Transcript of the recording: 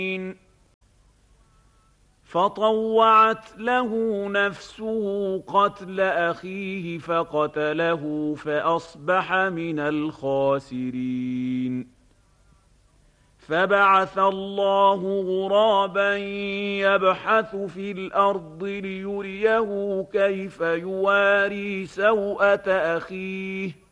فطوعت له نفسه قتل أخيه فقتله فأصبح من الخاسرين. فبعث الله غرابا يبحث في الأرض ليريه كيف يواري سوءة أخيه